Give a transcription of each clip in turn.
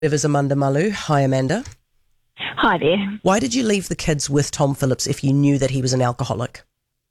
Rivers Amanda Malu. Hi, Amanda. Hi there. Why did you leave the kids with Tom Phillips if you knew that he was an alcoholic?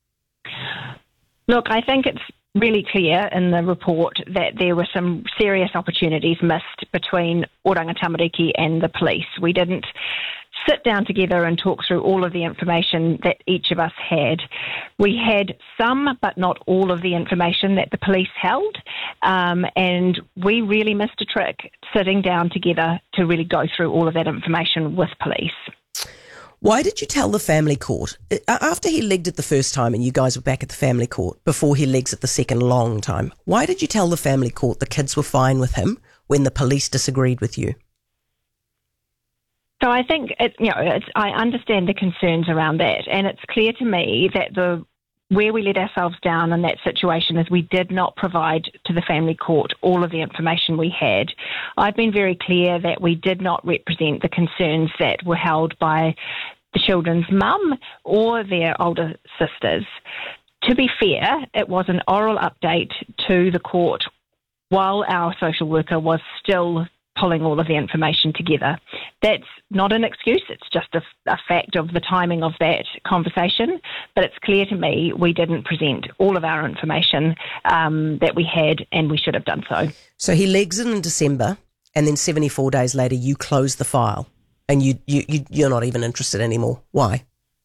Look, I think it's really clear in the report that there were some serious opportunities missed between Oranga Tamariki and the police. We didn't sit down together and talk through all of the information that each of us had. We had some, but not all of the information that the police held, and we really missed a trick sitting down together to really go through all of that information with police. Why did you tell the family court, after he legged it the first time and you guys were back at the family court, before he legs it the second long time, why did you tell the family court the kids were fine with him when the police disagreed with you? So I think I understand the concerns around that, and it's clear to me that where we let ourselves down in that situation is we did not provide to the family court all of the information we had. I've been very clear that we did not represent the concerns that were held by the children's mum or their older sisters. To be fair, it was an oral update to the court while our social worker was still pulling all of the information together. That's not an excuse, it's just a fact of the timing of that conversation, but it's clear to me we didn't present all of our information that we had, and we should have done so. So he legs it in December, and then 74 days later you close the file, and you're not even interested anymore. Why?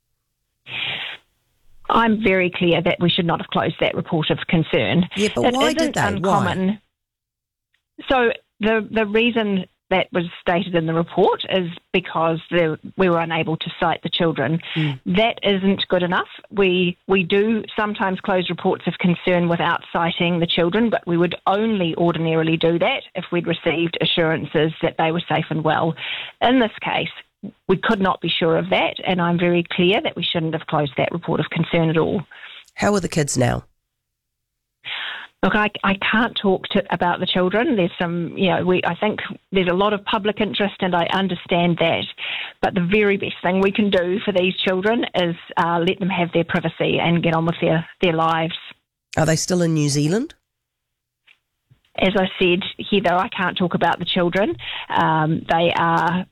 I'm very clear that we should not have closed that report of concern. Yeah, but why did they? Uncommon. Why? So the reason that was stated in the report is because we were unable to cite the children. That isn't good enough. We do sometimes close reports of concern without citing the children, but we would only ordinarily do that if we'd received assurances that they were safe and well. In this case, we could not be sure of that, and I'm very clear that we shouldn't have closed that report of concern at all. How are the kids now? Look, I can't talk about the children. There's I think there's a lot of public interest, and I understand that. But the very best thing we can do for these children is let them have their privacy and get on with their lives. Are they still in New Zealand? As I said, Heather, I can't talk about the children. They are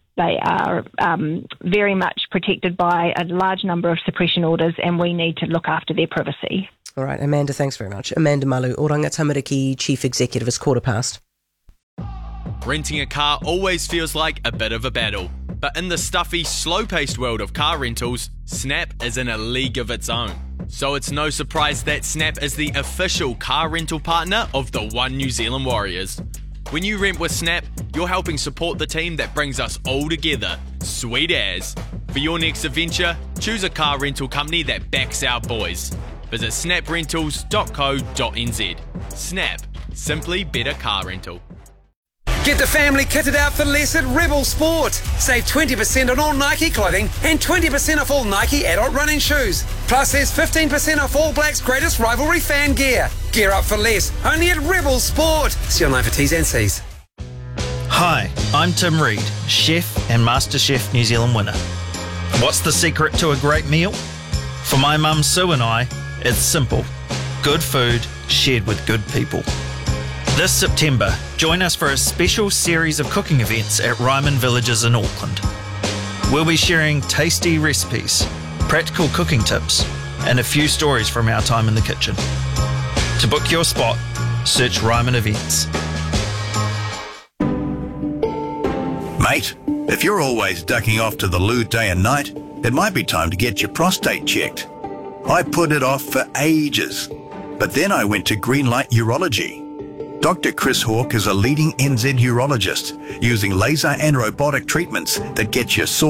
very much protected by a large number of suppression orders, and we need to look after their privacy. All right, Amanda, thanks very much. Amanda Malu, Oranga Tamariki Chief Executive, is 15:15. Renting a car always feels like a bit of a battle. But in the stuffy, slow-paced world of car rentals, Snap is in a league of its own. So it's no surprise that Snap is the official car rental partner of the One New Zealand Warriors. When you rent with Snap, you're helping support the team that brings us all together. Sweet as. For your next adventure, choose a car rental company that backs our boys. Visit snaprentals.co.nz. Snap. Simply better car rental. Get the family kitted out for less at Rebel Sport. Save 20% on all Nike clothing and 20% off all Nike adult running shoes. Plus there's 15% off All Blacks' greatest rivalry fan gear. Gear up for less, only at Rebel Sport. See online for T's and C's. Hi, I'm Tim Reid, chef and MasterChef New Zealand winner. What's the secret to a great meal? For my mum Sue and I, it's simple. Good food shared with good people. This September, join us for a special series of cooking events at Ryman Villages in Auckland. We'll be sharing tasty recipes, practical cooking tips, and a few stories from our time in the kitchen. To book your spot, search Ryman Events. Mate, if you're always ducking off to the loo day and night, it might be time to get your prostate checked. I put it off for ages, but then I went to Greenlight Urology. Dr. Chris Hawke is a leading NZ urologist using laser and robotic treatments that get your